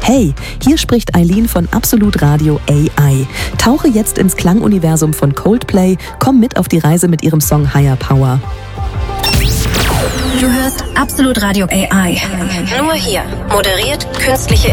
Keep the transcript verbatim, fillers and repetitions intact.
Hey, hier spricht Eileen von Absolut Radio A I. Tauche jetzt ins Klanguniversum von Coldplay, komm mit auf die Reise mit ihrem Song Higher Power. Du hörst Absolut Radio A I. Nur hier. Moderiert künstliche